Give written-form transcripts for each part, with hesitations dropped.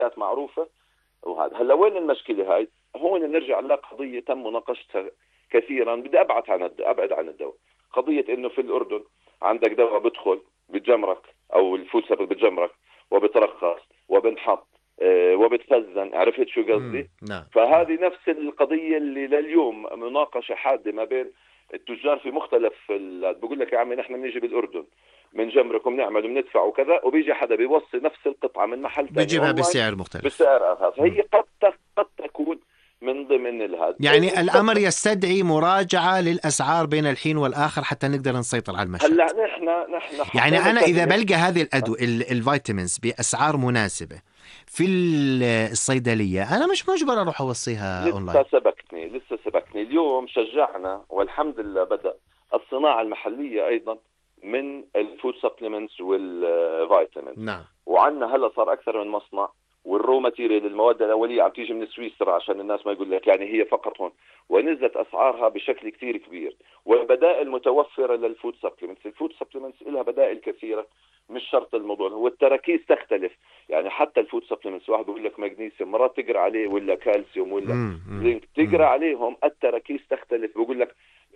معروفة. وهذا هلا وين المشكلة هاي؟ هون نرجع لقضية تم مناقشتها كثيرا. بدي أبعد عن الدواء. قضية إنه في الأردن عندك دواء بدخل بتجمرك أو الفود سبل بتجمرك وبترخص وبنحط وبتخزن. عرفت شو قصدي؟ نعم. فهذه نفس القضية اللي لليوم مناقشة حادة ما بين التجار في مختلف بقول لك يا عمي نحن بنيجي بالأردن من جمركم نعمل وبندفع وكذا، وبيجي حدا بيوصي نفس القطعة من محل ثاني بيجيبها بسعر مختلف، بسعر أرخص. هي قد تكون من ضمن هذا. يعني الأمر يستدعي مراجعة للأسعار بين الحين والآخر حتى نقدر نسيطر على المشهد. هلا نحن يعني أنا إذا بلقى هذه الفيتامينز بأسعار مناسبة في الصيدلية أنا مش مجبر أروح أوصيها أونلاين. لسه سبقني اليوم شجعنا والحمد لله بدأ الصناعة المحلية أيضا من الفود سبلمنتس والفيتامينز. نعم. وعندنا هلا صار أكثر من مصنع، والرو ماتيريال المواد الأولية عم تيجي من سويسرا عشان الناس ما يقول لك يعني هي فقط هون، ونزلت أسعارها بشكل كتير كبير. والبدائل متوفرة للفود سبلمنتس. الفود سبلمنتس لها بدائل كثيرة، مش شرط الموضوع هو التراكيز تختلف. يعني حتى الفود سبلمنتس واحد بيقول لك مغنيسيوم مرات تقرا عليه ولا كالسيوم ولا زنك تقرا عليهم التراكيز تختلف. بيقول لك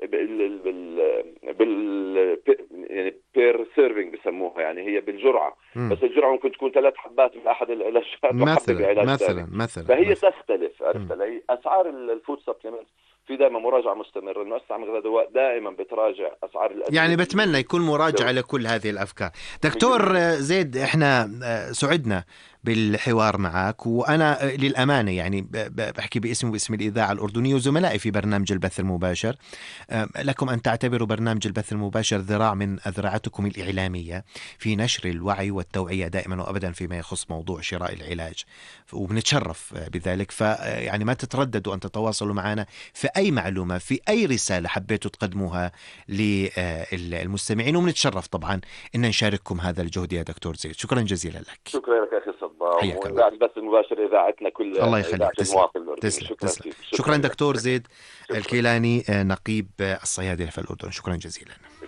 يعني بير سيرفينج بسموها، يعني هي بالجرعة. بس الجرعة ممكن تكون 3 حبات من أحد العلاجات مثلا. فهي تختلف. عرفت علي؟ أسعار الفود سبلمنتس في دائما مراجعة مستمرة. المؤسسة العامة للغذاء دائما بتراجع أسعار الأدوية. يعني بتمنى يكون مراجعة لكل هذه الأفكار. دكتور زيد، احنا سعدنا بالحوار معك، وأنا للأمانة يعني بحكي باسمي وباسم الإذاعة الأردنية وزملائي في برنامج البث المباشر، لكم أن تعتبروا برنامج البث المباشر ذراع من أذرعتكم الإعلامية في نشر الوعي والتوعية دائما وأبدا فيما يخص موضوع شراء العلاج، وبنتشرف بذلك. فيعني ما تترددوا أن تتواصلوا معنا في أي معلومة، في أي رسالة حبيتوا تقدموها للمستمعين، وبنتشرف طبعا أن نشارككم هذا الجهد يا دكتور زيد. شكرا جزيلا لك. شكرا لك أخي صباح. بس المباشر إذاعتنا كل الله يخليك. تسلم. شكرا دكتور زيد الكيلاني، نقيب الصيادلة في الأردن. شكرا جزيلا.